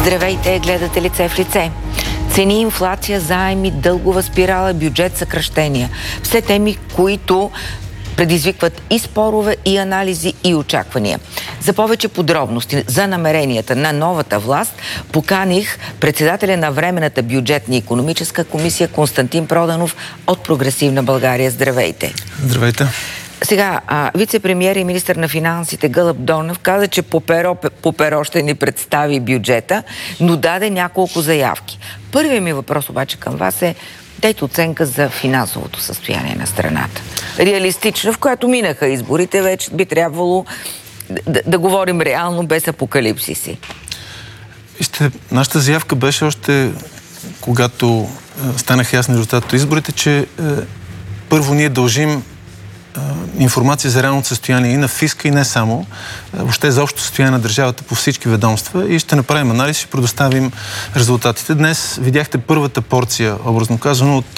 Здравейте, гледате Лице в лице. Цени, инфлация, заеми, дългова спирала, бюджет, съкращения. Все теми, които предизвикват и спорове, и анализи, и очаквания. За повече подробности за намеренията на новата власт поканих председателя на Временната бюджетна и икономическа комисия Константин Проданов от Прогресивна България. Здравейте! Здравейте! Сега, вице-премиер и министър на финансите Гълъб Донев каза, че по перо ще ни представи бюджета, но даде няколко заявки. Първият ми въпрос обаче към вас е: дайте оценка за финансовото състояние на страната. Реалистично, в която минаха изборите, вече би трябвало да говорим реално, без апокалипсиси. Вижте, нашата заявка беше още когато станаха ясни резултатите от изборите, че първо ние дължим информация за реалното състояние и на фиска, и не само, въобще за общото състояние на държавата по всички ведомства, и ще направим анализ и предоставим резултатите. Днес видяхте първата порция, образно казано, от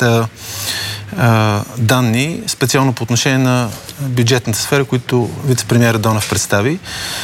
данни, специално по отношение на бюджетната сфера, които вице-премиерът Донев представи.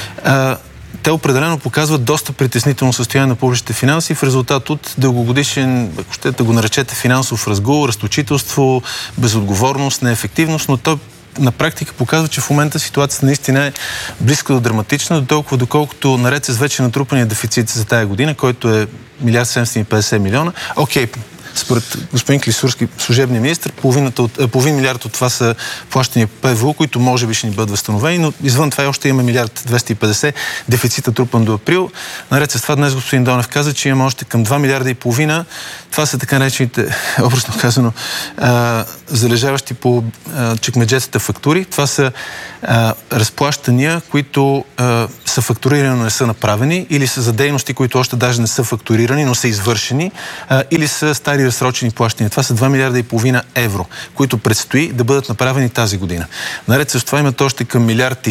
Те определено показват доста притеснително състояние на публичните финанси в резултат от дългогодишен, ако ще да го наречете, финансов разгул, разточителство, безотговорност, неефективност, но то на практика показва, че в момента ситуацията наистина е близко до драматична, до толкова доколкото наред с вече натрупания дефицит за тая година, който е 1 750 милиона. Окей, според господин Клисурски, служебния министр, половин милиард от това са плащания по ПВУ, които може би ще ни бъдат възстановени, но извън това още имаме 1 250 дефицита трупан до април. Наред с това днес господин Донев каза, че имаме още към 2 милиарда и половина. Това са така наречените, образно казано, залежаващи по чекмеджетата фактури. Това са разплащания, които са фактурирани, но не са направени, или са за дейности, които още даже не са фактурирани, но са извършени, или са стари разсрочени плащания. Това са 2 милиарда и половина евро, които предстои да бъдат направени тази година. Наред с това имат още към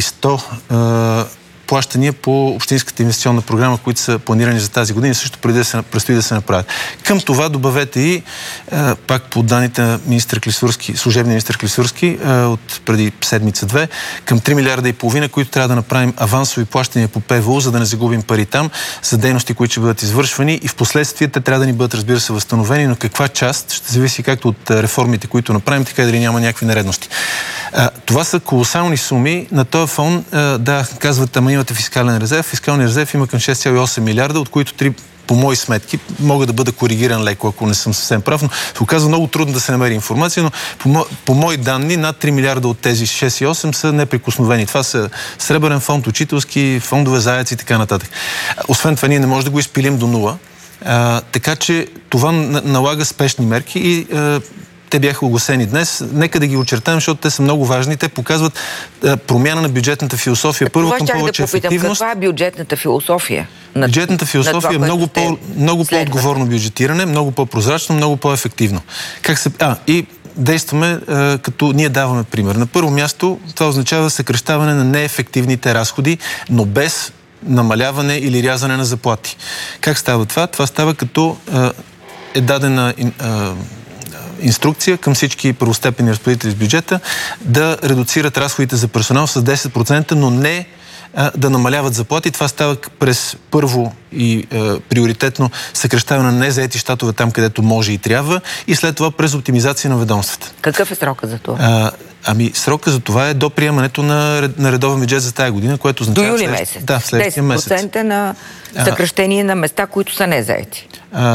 1,1 плащания по Общинската инвестиционна програма, които са планирани за тази година и също предстои да се направят. Към това добавете и, пак по данните на министър Клисурски, служебния министър Клисурски, от преди седмица-две, към 3 милиарда и половина, които трябва да направим авансови плащания по ПВУ, за да не загубим пари там, за дейности, които ще бъдат извършвани, и в последствие те трябва да ни бъдат, разбира се, възстановени, но каква част ще зависи както от реформите, които направим, така и дали няма някакви нередности. Това са колосални суми. На този фон, да, казват, ама имате фискален резерв. Фискалният резерв има към 6,8 милиарда, от които 3 по мои сметки, мога да бъда коригиран леко, ако не съм съвсем прав, но се оказва много трудно да се намери информация, но по мои данни над 3 милиарда от тези 6,8 са неприкосновени. Това са Сребърен фонд, учителски, фондове за АЕЦ и така нататък. Освен това, ние не можем да го изпилим до нула. Така че това налага спешни мерки и те бяха огласени днес. Нека да ги очертаем, защото те са много важни. Те показват промяна на бюджетната философия. Първо към повече ефективност. Каква е бюджетната философия? Бюджетната философия е много по-отговорно бюджетиране, много по-прозрачно, много по-ефективно. И действаме като ние даваме пример. На първо място това означава съкращаване на неефективните разходи, но без намаляване или рязане на заплати. Как става това? Това става като е дадена инструкция към всички първостепенни разпоредители с бюджета да редуцират разходите за персонал с 10%, но не да намаляват заплати. Това става през първо и приоритетно съкращаване на незаети щатове там, където може и трябва, и след това през оптимизация на ведомствата. Какъв е срока за това? Срока за това е до приемането на редовен бюджет за тая година, което означава... До юли месец? Да, в следващия месец. 10% на съкращение на места, които са незаети?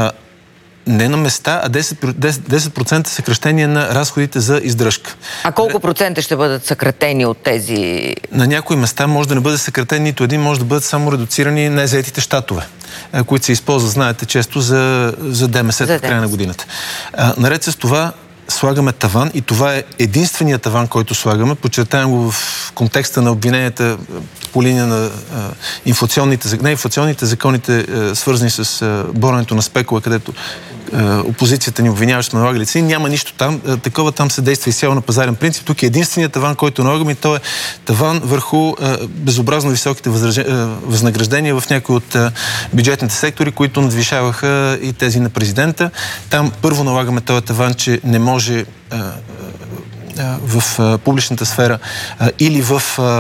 Не на места, а 10% съкращение на разходите за издръжка. А колко процента ще бъдат съкратени от тези... На някои места може да не бъде съкратен нито един, може да бъдат само редуцирани незаетите щатове, които се използват, знаете, често за ДМС в края на годината. Наред с това слагаме таван, и това е единственият таван, който слагаме. Подчертаем го в контекста на обвиненията по линия на инфлационните законите, свързани с боренето на спекула, където опозицията ни обвинява, че сме налагали цени. Няма нищо там. Такова там се действа изцяло на пазарен принцип. Тук е единственият таван, който налагаме, и то е таван върху безобразно високите възнаграждения в някои от бюджетните сектори, които надвишаваха и тези на президента. Там първо налагаме този таван, че не може в публичната сфера или в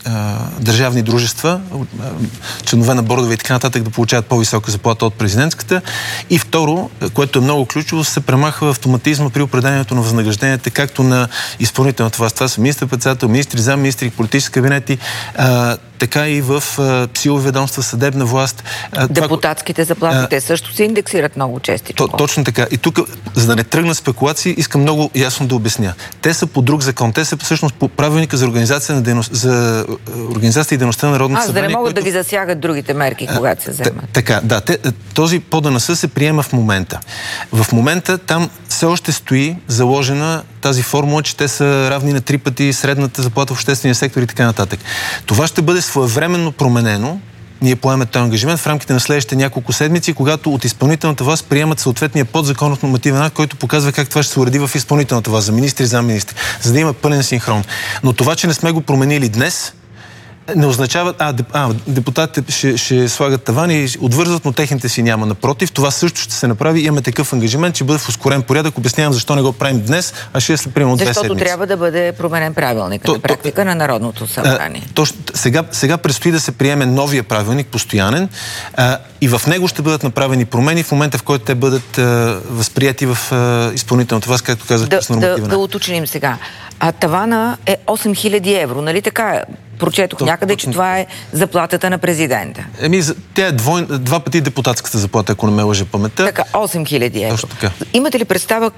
държавни дружества, членове на бордове и така нататък да получават по-висока заплата от президентската. И второ, което е много ключово, се премахва автоматизма при определението на възнагражденията, както на изпълнителната власт. Това са министър-председател, министри, замминистри, политически кабинети, така и в силови ведомства, съдебна власт. Депутатските заплати, те също се индексират много често. Точно така. И тук, за да не тръгна спекулации, искам много ясно да обясня. Те са по друг закон. Те са всъщност по правилника за организация и дейността на Народното събрание. За да не могат да ги засягат другите мерки, когато се вземат. Така, да. Този ПОДНС се приема в момента. В момента там все още стои заложена тази формула, че те са равни на 3 пъти средната заплата в обществения сектор и така нататък. Това ще бъде своевременно променено. Ние поемаме този ангажимент в рамките на следващите няколко седмици, когато от изпълнителната власт приемат съответния подзаконов нормативен акт, който показва как това ще се уреди в изпълнителната власт за министри и замминистри, за да има пълен синхрон. Но това, че не сме го променили днес, не означава, депутатите ще слагат тавани и отвързват, но техните си няма. Напротив, това също ще се направи. Имаме такъв ангажимент, че бъде в ускорен порядък. Обяснявам защо не го правим днес, а ще се приемем от 2 седмици. Защото трябва да бъде променен правилник на практика на Народното събрание. Сега предстои да се приеме новия правилник, постоянен, и в него ще бъдат направени промени в момента, в който те бъдат възприяти в изпълнителната власт, както казах, с нормативен. Да уточним сега. А тавана е 8000 евро, нали така? Прочетох някъде, че това е заплатата на президента. Тя е 2 пъти депутатската заплата, ако не ме лъже паметта. Така, 8000 евро. Точно така. Имате ли представа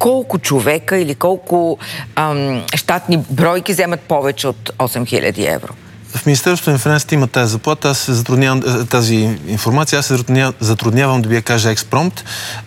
колко човека или колко щатни бройки вземат повече от 8000 евро? В Министерството на финансите има тази заплата, аз се затруднявам тази информация, аз се затруднявам да ви я кажа експромт.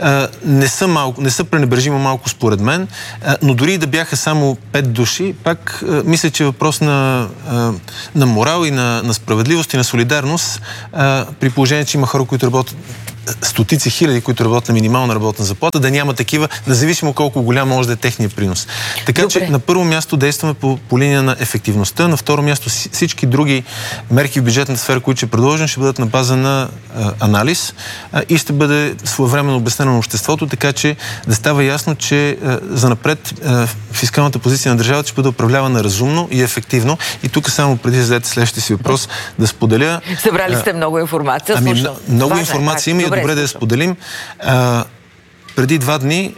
Не са пренебрежимо малко според мен, но дори да бяха само 5 души, пак мисля, че въпрос на морал и на справедливост и на солидарност, при положение, че има хора, които работят стотици хиляди, които работят на минимална работна заплата, да няма такива, независимо колко голям може да е техния принос. Така че на първо място действаме по линия на ефективността, на второ място всички други мерки в бюджетната сфера, които ще предложим, ще бъдат на база на анализ и ще бъде своевременно обяснено на обществото, така че да става ясно, че занапред фискалната позиция на държавата ще бъде управлявана разумно и ефективно. И тук само преди да зададете следващия си въпрос, да споделя. Събрали сте много информация. Много информация има и добре да я споделим. Преди 2 дни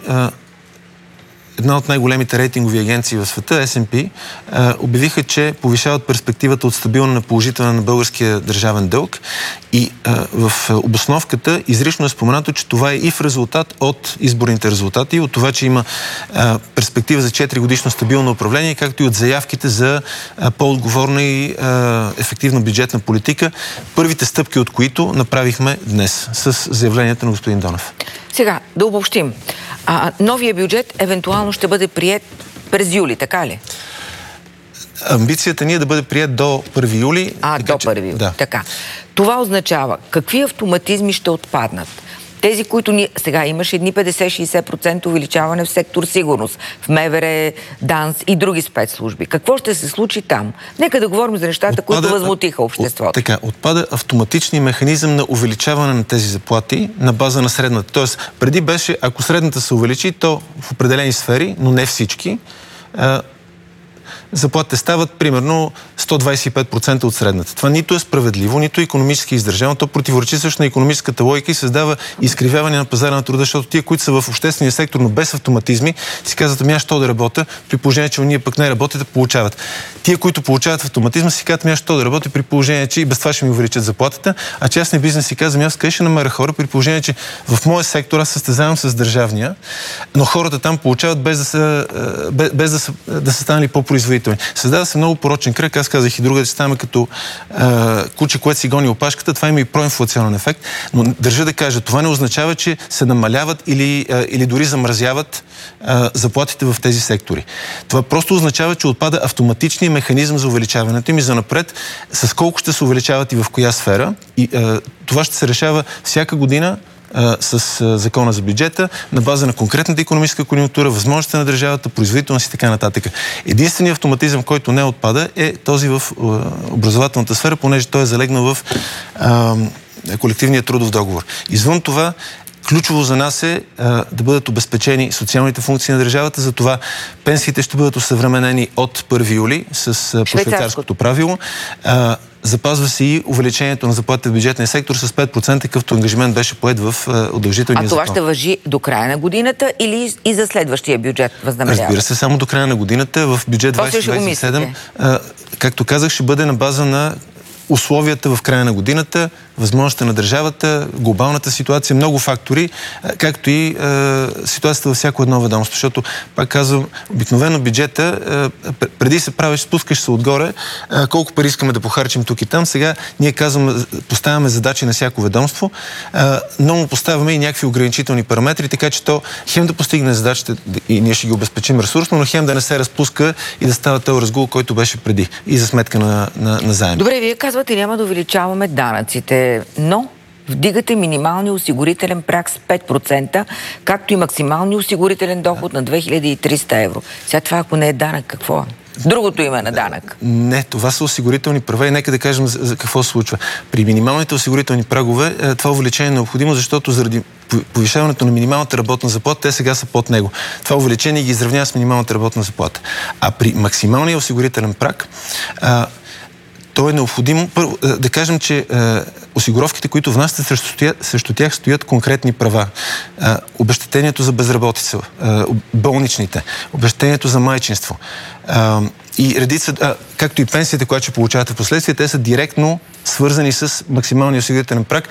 една от най-големите рейтингови агенции в света, S&P, обявиха, че повишават перспективата от стабилна на положителна на българския държавен дълг и в обосновката изрично е споменато, че това е и в резултат от изборните резултати, от това, че има перспектива за 4 годишно стабилно управление, както и от заявките за по-отговорна и ефективна бюджетна политика, първите стъпки от които направихме днес с заявлението на господин Донев. Сега, да обобщим. Новия бюджет евентуално ще бъде приет през юли, така ли? Амбицията ни е да бъде приет до 1 юли. До 1 юли. Да. Така. Това означава, какви автоматизми ще отпаднат? Тези, които сега имаше едни 50-60% увеличаване в сектор сигурност, в МВР, ДАНС и други спецслужби. Какво ще се случи там? Нека да говорим за нещата, които възмутиха обществото. Отпада автоматичния механизъм на увеличаване на тези заплати на база на средната. Тоест, преди беше, ако средната се увеличи, то в определени сфери, но не всички, заплатите стават примерно 125% от средната. Това нито е справедливо, нито е икономически издържано. То противоречи също на икономическата логика и създава изкривяване на пазара на труда, защото тия, които са в обществения сектор, но без автоматизми, си казват, аз що да работя, при положение, че ние пък не работят, да получават. Тия, които получават автоматизма, си казват, що да работя, при положение, че и без това ще ми увеличат заплатата, а частния бизнес си казва, аз къде ще намеря хора, при положение, че в моя сектор аз състезавам с държавния, но хората там получават без да са станали по-производителни. Създава се много порочен кръг. Аз казах и друга, да ставаме като куче, което си гони опашката. Това има и проинфлационен ефект. Но държа да кажа, това не означава, че се намаляват или дори замразяват заплатите в тези сектори. Това просто означава, че отпада автоматичният механизъм за увеличаването им и занапред с колко ще се увеличават и в коя сфера. И това ще се решава всяка година с закона за бюджета, на база на конкретната икономическа конюнктура, възможността на държавата, производителност и така нататък. Единственият автоматизъм, който не отпада, е този в образователната сфера, понеже той е залегнал в колективния трудов договор. Извън това, Ключово за нас е да бъдат обезпечени социалните функции на държавата, затова пенсиите ще бъдат осъвременени от 1 юли с швейцарското правило. Запазва се и увеличението на заплатите в бюджетния сектор с 5%, какъвто ангажимент беше поет в удължителния закон. А това ще важи до края на годината или и за следващия бюджет възнамерява? Разбира се, само до края на годината. В бюджет 2027, както казах, ще бъде на база на условията в края на годината, възможността на държавата, глобалната ситуация, много фактори, както и ситуацията във всяко едно ведомство. Защото, пак казвам, обикновено бюджета, преди се правиш, спускаш се отгоре, колко пари искаме да похарчим тук и там. Сега ние поставяме задачи на всяко ведомство, но му поставяме и някакви ограничителни параметри, така че то хем да постигне задачите и ние ще ги обезпечим ресурсно, но хем да не се разпуска и да става този разгул, който беше преди и за сметка на заем. Добре, вие казвате, няма да увеличаваме данъците, но вдигате минималния осигурителен праг с 5%, както и максималния осигурителен доход на 2300 евро. Сега това, ако не е данък, какво е? Другото име на данък. Не, това са осигурителни права и нека да кажем за какво се случва. При минималните осигурителни прагове това увеличение е необходимо, защото заради повишаването на минималната работна заплата, те сега са под него. Това увеличение ги изравнява с минималната работна заплата. А при максималния осигурителен праг то е необходимо, първо, да кажем, че осигуровките, които внасят срещу тях стоят конкретни права. Обезщетението за безработица, болничните, обезщетението за майчинство и редица, както и пенсията, която ще получавате в последствие, те са директно свързани с максималния осигурителен праг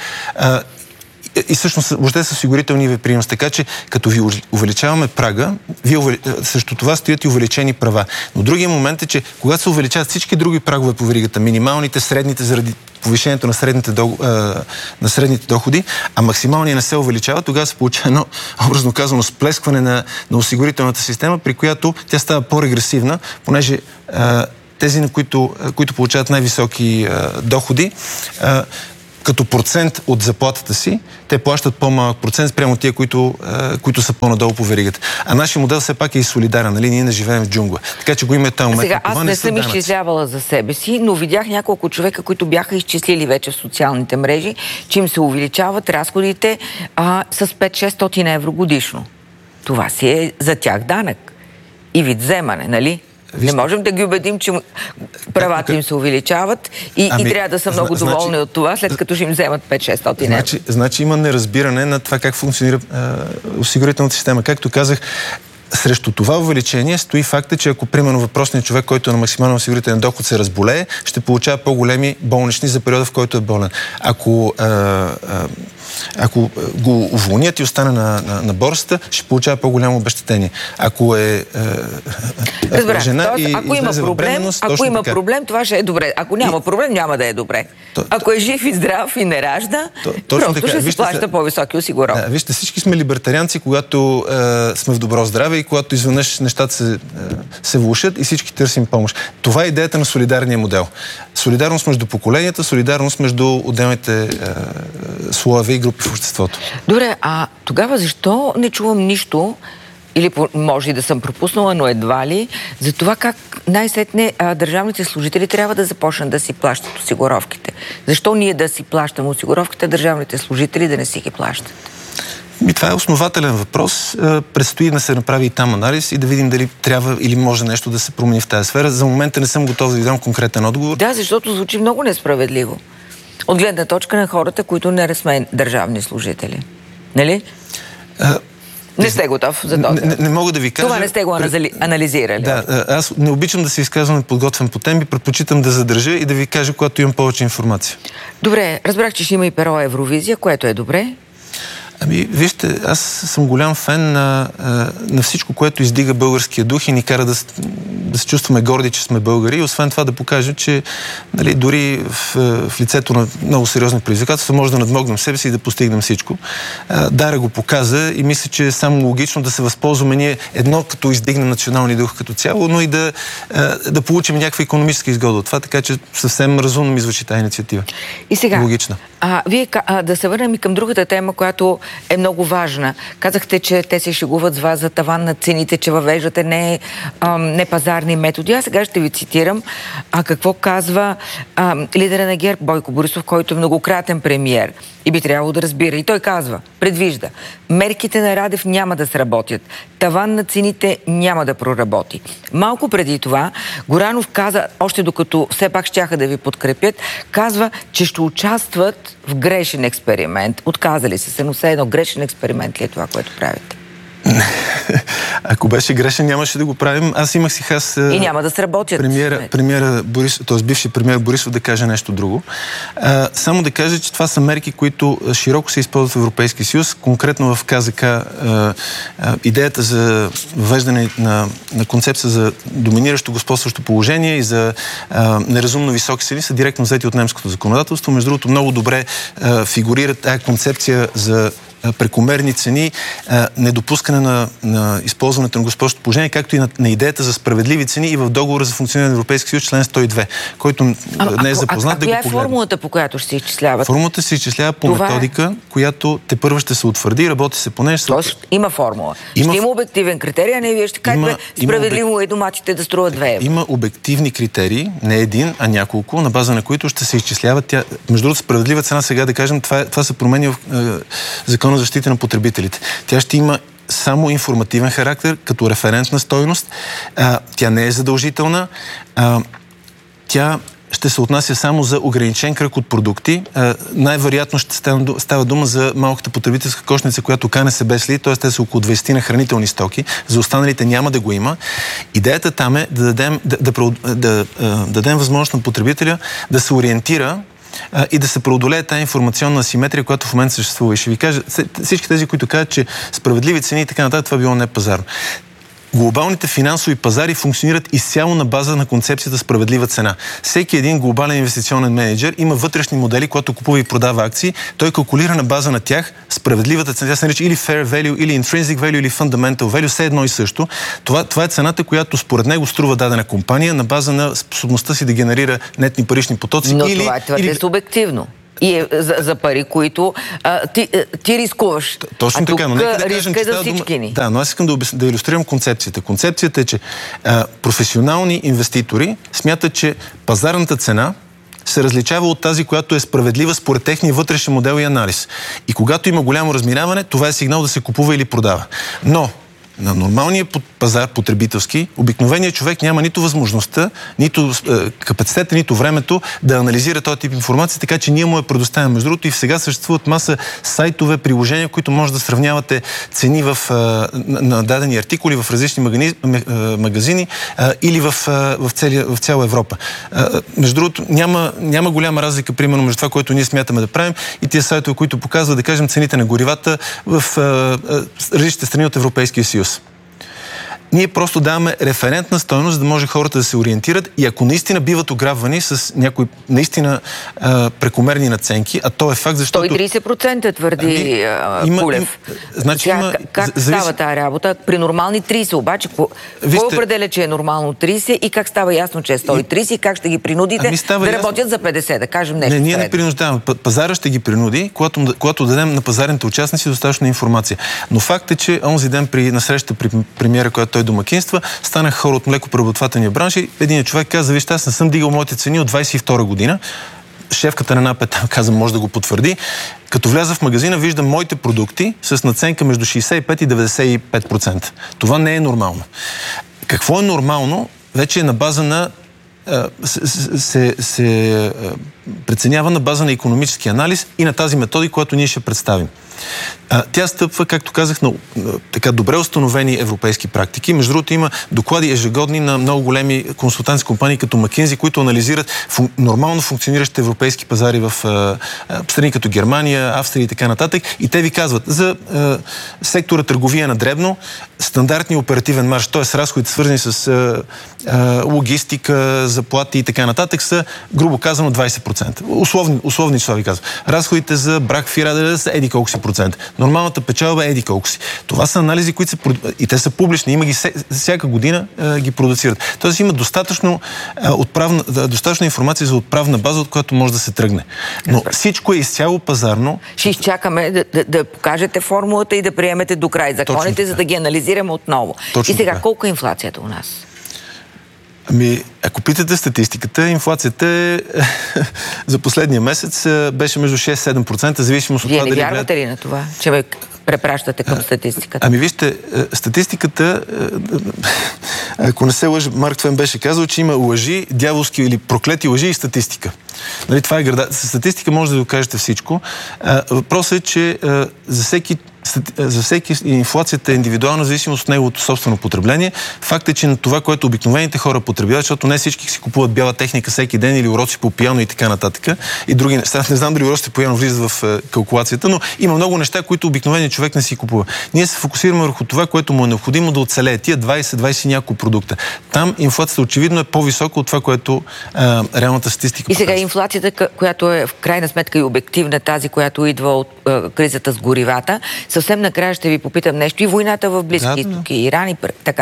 и всъщност въобще са осигурителни принос. Така че, като ви увеличаваме прага, срещу това стоят и увеличени права. Но другия момент е, че когато се увеличават всички други прагове по веригата, минималните, средните, заради повишението на средните доходи, а максималния не се увеличава, тогава се получава едно, образно казано, сплескване на осигурителната система, при която тя става по-регресивна, понеже тези, на които получават най-високи доходи, като процент от заплатата си, те плащат по-малък процент спрямо тия, които са по-надолу по веригата. А нашия модел все пак е и солидарен, нали? Ние не живеем в джунгла. Така че го има там момент. Сега, аз не съм изчислявала за себе си, но видях няколко човека, които бяха изчислили вече в социалните мрежи, че им се увеличават разходите с 5-600 евро годишно. Това си е за тях данък и вид вземане, нали? Не можем да ги убедим, че правата им се увеличават и трябва да са много доволни от това, след като ще им вземат 5-600 евро. Значи има неразбиране на това как функционира осигурителната система. Както казах, срещу това увеличение стои факта, че ако, примерно, въпросният човек, който е на максимален осигурителен доход, се разболее, ще получава по-големи болнични за периода, в който е болен. Ако го уволнят и остане на борсата, ще получава по-голямо обезщетение. Ако е жена и излезе в бременност, ако има проблем, това ще е добре. Ако няма проблем, няма да е добре. Ако е жив и здрав и не ражда, просто ще се плаща по-високи осигуровки. Вижте, всички сме либертарианци, когато сме в добро здраве и когато изведнъж нещата се влошат и всички търсим помощ. Това е идеята на солидарния модел. Солидарност между поколенията, солидарност между отделните слоеве и групи в обществото. Добре, а тогава защо не чувам нищо, или може и да съм пропуснала, но едва ли, за това как най-сетне държавните служители трябва да започнат да си плащат осигуровките? Защо ние да си плащаме осигуровките, държавните служители да не си ги плащат? Това е основателен въпрос. Предстои да се направи и там анализ и да видим дали трябва или може нещо да се промени в тази сфера. За момента не съм готов да ви дам конкретен отговор. Да, защото звучи много несправедливо. От гледна точка на хората, които не сме държавни служители. Нали? Не сте готов за това. Не мога да ви кажа. Това не сте го анализирали. Да, аз не обичам да се изказвам подготвен по теми, предпочитам да задържа и да ви кажа, когато имам повече информация. Добре, разбрах, че ще има и перо Евровизия, което е добре. Вижте, аз съм голям фен на всичко, което издига българския дух и ни кара да се чувстваме горди, че сме българи и освен това да покажем, че дори в лицето на много сериозни предизвикателства може да надмогнем себе си и да постигнем всичко. Дара го показа и мисля, че е само логично да се възползваме ние едно като издигне националния дух като цяло, но и да получим някаква икономическа изгода от това, така че съвсем разумно ми звучи тази инициатива. И сега, логично. Вие да се върнем и към другата тема, която е много важна. Казахте, че те се шегуват с вас за таван на цените, че въвеждате не пазарни методи. Аз сега ще ви цитирам какво казва лидера на ГЕРБ Бойко Борисов, който е многократен премиер и би трябвало да разбира. И той казва, предвижда, мерките на Радев няма да сработят. Таван на цените няма да проработи. Малко преди това Горанов каза, още докато все пак щяха да ви подкрепят, казва, че ще участват в грешен експеримент. Отказали се, но все едно грешен експеримент ли е това, което правите? Ако беше грешен, нямаше да го правим. Аз имах си и няма да сработят. Премиера Борисов, т.е. бивши премиер Борисов да каже нещо друго. Само да кажа, че това са мерки, които широко се използват в Европейския съюз. Конкретно в КЗК идеята за въвеждане на концепция за доминиращо господстващо положение и за неразумно високи цени са директно взети от немското законодателство. Между другото, много добре фигурира тая концепция за прекомерни цени, недопускане на използването на господството положение, както и на идеята за справедливи цени и в договора за функциониране на Европейския съюз, член 102, който не е запознат да го погледне. Коя е формулата, по която ще се изчисляват? Формулата се изчислява по методика, която тепърва ще се утвърди, работи се по нея. Тоест има формула. Ще има обективен критерий, а не вие ще кажете справедливо е доматите да струват 2 евро. Има обективни критерии, не един, а няколко, на база на които ще се изчисляват. Между другото, справедлива цена, сега да кажем, това се промени в Закона за защита на потребителите. Тя ще има само информативен характер, като референтна стойност. Тя не е задължителна. Тя ще се отнася само за ограничен кръг от продукти. Най-вероятно ще става дума за малката потребителска кошница, която КНСБ следи, т.е. те са около 20 на хранителни стоки. За останалите няма да го има. Идеята там е да дадем възможност на потребителя да се ориентира и да се преодолее тази информационна асиметрия, която в момента съществува. И ще ви кажа, всички тези, които казват, че справедливи цени и така нататък, това било не пазарно. Глобалните финансови пазари функционират изцяло на база на концепцията справедлива цена. Всеки един глобален инвестиционен менеджер има вътрешни модели, когато купува и продава акции. Той калкулира на база на тях справедливата цена. Тя се нарича или fair value, или intrinsic value, или fundamental value, все едно и също. Това е цената, която според него струва дадена компания на база на способността си да генерира нетни парични потоци. Но това е твърде субективно. И е за пари, които ти рискуваш. Точно така, но нека да кажем, че за всички ни. Да, но аз искам да илюстрирам концепцията. Концепцията е, че професионални инвеститори смятат, че пазарната цена се различава от тази, която е справедлива според техния вътрешен модел и анализ. И когато има голямо разминаване, това е сигнал да се купува или продава. Но на нормалния пазар, потребителски, обикновеният човек няма нито възможността, нито капацитета, нито времето да анализира този тип информация, така че ние му я предоставяме. Между другото, и сега съществуват маса сайтове, приложения, които може да сравнявате цени на дадени артикули в различни магазини или в цяла Европа. Между другото, няма голяма разлика, примерно, между това, което ние смятаме да правим и тия сайтове, които показват, да кажем, цените на горивата в различните страни от Европейския съюз. Ние просто даваме референтна стойност, за да може хората да се ориентират и ако наистина биват ограбвани с някои наистина прекомерни наценки, а то е факт, защото... 130% твърди Пулев. Значи как става тази работа? При нормални 30 обаче, кой определя, че е нормално 30 и как става ясно, че е 130 и как ще ги принудите да работят за 50, да кажем нещо? Не, ние не принуждаваме. Пазара ще ги принуди, когато дадем на пазарните участници достатъчно информация. Но факт е, че онзи ден на среща при премиера, която той домакинства, станаха хора от млекопреработвателния бранш и един човек каза, вижте, аз не съм дигал моите цени от 22 година. Шефката на НАП каза, може да го потвърди. Като вляза в магазина, виждам моите продукти с наценка между 65 и 95%. Това не е нормално. Какво е нормално? Вече е на база на се преценява на база на икономически анализ и на тази методика, която ние ще представим. Тя стъпва, както казах, на така добре установени европейски практики. Между другото, има доклади ежегодни на много големи консултантски компании като McKinsey, които анализират нормално функциониращите европейски пазари в страни като Германия, Австрия и така нататък. И те ви казват за сектора търговия на дребно, стандартния оперативен марж, т.е. разходите свързани с логистика, заплати и така нататък са, грубо казано, 20%. Условни числа ви казвам. Разходите за брак, фира, са еди колко си 10%. Нормалната печалба е еди колко си. Това са анализи, които и те са публични. Има ги всяка година ги продуцират. Тоест има достатъчно информация за отправна база, от която може да се тръгне. Но всичко е изцяло пазарно. Ще изчакаме да покажете формулата и да приемете до край законите, за да ги анализираме отново. Точно и сега, така. колко е инфлацията у нас? Ако питате статистиката, инфлацията за последния месец беше между 6-7%, зависимост от това дали... Вие не вярвате ли на това, че ме препращате към статистиката? Вижте, статистиката, ако не се лъжа, Марк Твен беше казал, че има лъжи, дяволски или проклети лъжи и статистика. Нали, това е с статистика може да докажете всичко. Въпросът е, че за всеки инфлацията е индивидуална зависимост от неговото собствено потребление. Факт е, че на това, което обикновените хора потребяват, защото не всички си купуват бяла техника всеки ден или уроци по пиано и така нататък. И други неща. Не знам дали уроците по пиано влизат в калкулацията, но има много неща, които обикновеният човек не си купува. Ние се фокусираме върху това, което му е необходимо да оцелее. Тия 20 няколко продукта. Там инфлацията очевидно е по-висока от това, което реалната статистика. И сега инфлацията, която е в крайна сметка и обективна, тази, която идва от кризата с горивата. Съвсем накрая ще ви попитам нещо. И войната в Близки изтоки, Иран и така.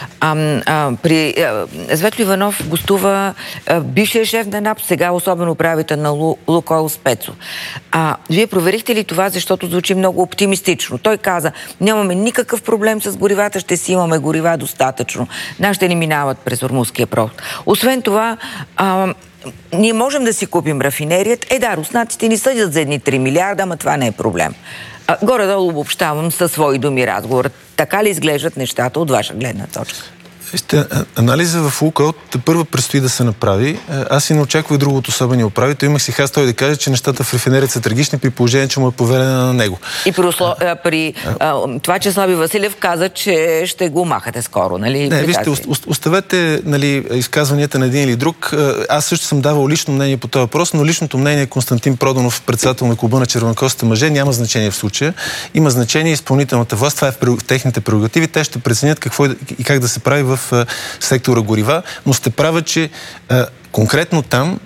При Светло Иванов гостува бившия шеф на НАП, сега особено управител на Лукойл Спецо. Вие проверихте ли това, защото звучи много оптимистично? Той каза, нямаме никакъв проблем с горивата, ще си имаме горива достатъчно. Нашите ни минават през Ормузския проход. Освен това, ние можем да си купим рафинерият. руснаците ни съдят за едни 3 милиарда, ама това не е проблем. Горе-долу обобщавам със свои думи разговор. Така ли изглеждат нещата от ваша гледна точка? Анализа в Лукойл първо предстои да се направи. Аз и не очаквах другото особения управител. Имах си хас той да каже, че нещата в рафинерията са трагични при положение, че му е поверена на него. И при това, че Слави Василев каза, че ще го махате скоро, нали? Не, вижте, оставете изказванията на един или друг. Аз също съм давал лично мнение по този въпрос, но личното мнение Константин Проданов, председател на клуба на червенокосите мъже, няма значение в случая. Има значение изпълнителната власт. Това е в техните прерогативи. Те ще преценят какво и как да се прави в сектора горива, но сте права, че конкретно там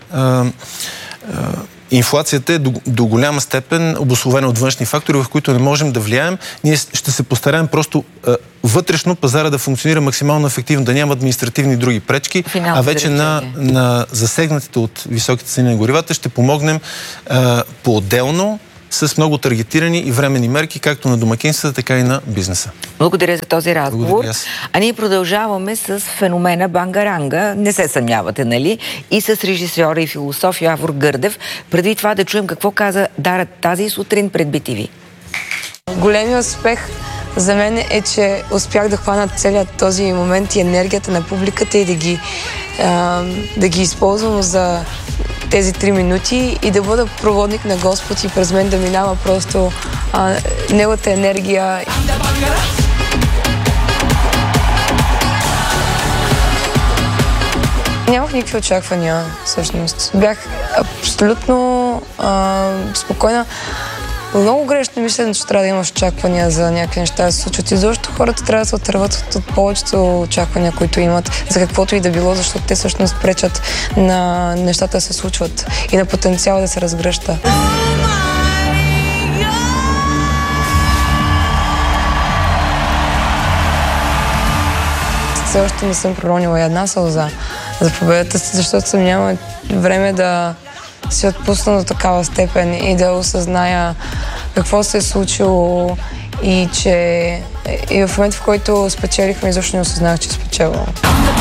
инфлацията е до голяма степен обусловена от външни фактори, в които не можем да влияем. Ние ще се постараем просто вътрешно пазара да функционира максимално ефективно, да няма административни и други пречки, а вече на засегнатите от високите цени на горивата ще помогнем по-отделно с много таргетирани и временни мерки, както на домакинствата, така и на бизнеса. Благодаря за този разговор. А ние продължаваме с феномена Бангаранга. Не се съмнявате, нали? И с режисьора и философ Явор Гърдев. Преди това да чуем какво каза Дара тази сутрин пред BTV. Големият успех за мен е, че успях да хвана целият този момент и енергията на публиката и да ги използвам за тези 3 минути и да бъда проводник на Господ и през мен да минава просто неговата енергия. Нямах никакви очаквания, всъщност. Бях абсолютно спокойна. Много грешно мисля, че трябва да имаш очаквания за някакви неща да се случват. И защото хората трябва да се отърват от повечето очаквания, които имат за каквото и да било, защото те всъщност пречат на нещата да се случват и на потенциала да се разгръща. Все още не съм проронила една сълза за победата си, защото съм нямала време да си отпусна до такава степен и да осъзная какво се е случило и че и в момента, в който спечелихме, изобщо не осъзнах, че спечелвам.